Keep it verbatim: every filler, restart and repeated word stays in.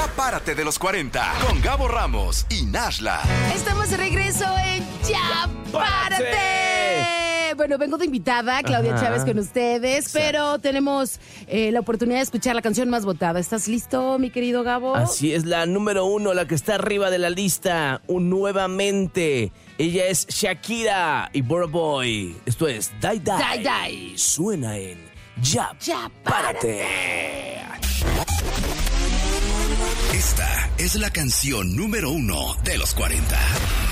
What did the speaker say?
Ya párate de los cuarenta con Gabo Ramos y Nashla. Estamos de regreso en Ya Párate. Bueno, vengo de invitada, Claudia Ajá. Chávez con ustedes, Exacto. pero tenemos eh, la oportunidad de escuchar la canción más votada. ¿Estás listo, mi querido Gabo? Así es, la número uno, la que está arriba de la lista, un nuevamente. Ella es Shakira y Burna Boy. Esto es Die Die. Die Die. Suena en Ya, Ya Párate. Esta es la canción número uno de los cuarenta.